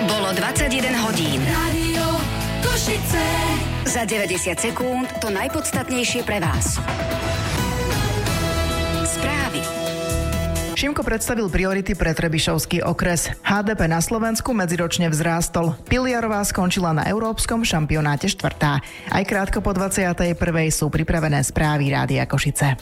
Bolo 21 hodín. Rádio Košice. Za 90 sekúnd to najpodstatnejšie pre vás. Správy. Šimko predstavil priority pre Trebišovský okres. HDP na Slovensku medziročne vzrástol. Piliarová skončila na európskom šampionáte 4. Aj krátko po 21. sú pripravené správy Rádia Košice.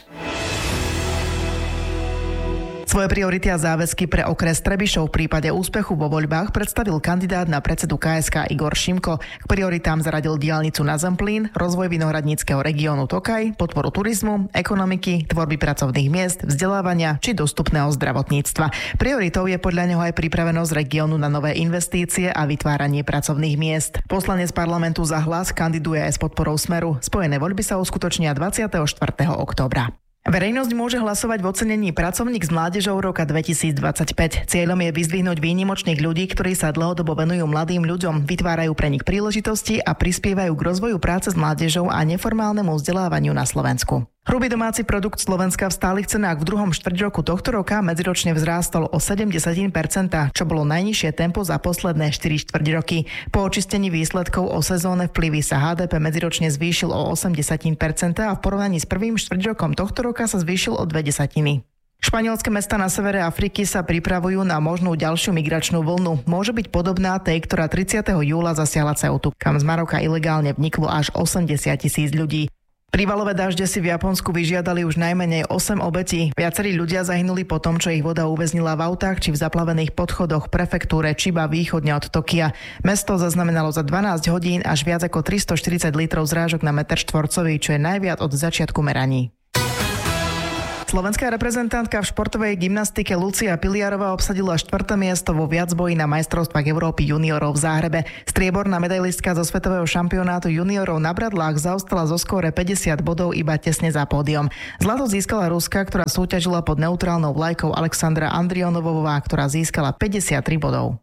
Svoje priority a záväzky pre okres Trebišov v prípade úspechu vo voľbách predstavil kandidát na predsedu KSK Igor Šimko. K prioritám zaradil diaľnicu na Zemplín, rozvoj vinohradníckeho regiónu Tokaj, podporu turizmu, ekonomiky, tvorby pracovných miest, vzdelávania či dostupného zdravotníctva. Prioritou je podľa neho aj pripravenosť regiónu na nové investície a vytváranie pracovných miest. Poslanec parlamentu Za hlas kandiduje aj s podporou Smeru. Spojené voľby sa uskutočnia 24. októbra. Verejnosť môže hlasovať v ocenení Pracovník s mládežou roka 2025. Cieľom je vyzdvihnúť výnimočných ľudí, ktorí sa dlhodobo venujú mladým ľuďom, vytvárajú pre nich príležitosti a prispievajú k rozvoju práce s mládežou a neformálnemu vzdelávaniu na Slovensku. Hrubý domáci produkt Slovenska v stálych cenách v druhom štvrťroku tohto roka medziročne vzrástol o 70%, čo bolo najnižšie tempo za posledné 4 štvrťroky. Po očistení výsledkov o sezónne vplyvy sa HDP medziročne zvýšil o 80% a v porovnaní s prvým štvrťrokom tohto roka sa zvýšil o 0,2. Španielske mestá na severe Afriky sa pripravujú na možnú ďalšiu migračnú vlnu. Môže byť podobná tej, ktorá 30. júla zasiahla Ceutu, kam z Maroka ilegálne vniklo až 80,000 ľudí. Prívalové dažde si v Japonsku vyžiadali už najmenej 8 obetí. Viacerí ľudia zahynuli po tom, čo ich voda uväznila v autách či v zaplavených podchodoch prefektúre Chiba východne od Tokia. Mesto zaznamenalo za 12 hodín až viac ako 340 litrov zrážok na meter štvorcový, čo je najviac od začiatku meraní. Slovenská reprezentantka v športovej gymnastike Lucia Piliarová obsadila 4. miesto vo viacboji na majstrovstvách Európy juniorov v Záhrebe. Strieborná medailistka zo svetového šampionátu juniorov na bradlách zaostala zo skóre 50 bodov iba tesne za pódium. Zlato získala Ruska, ktorá súťažila pod neutrálnou vlajkou Alexandra Andrionovová, ktorá získala 53 bodov.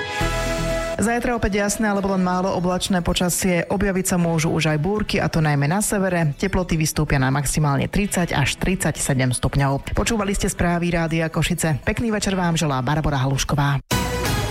Zajtra opäť jasné alebo len málo oblačné počasie, objaviť sa môžu už aj búrky, a to najmä na severe. Teploty vystúpia na maximálne 30 až 37 stupňov. Počúvali ste správy Rádia Košice. Pekný večer vám želá Barbora Halušková.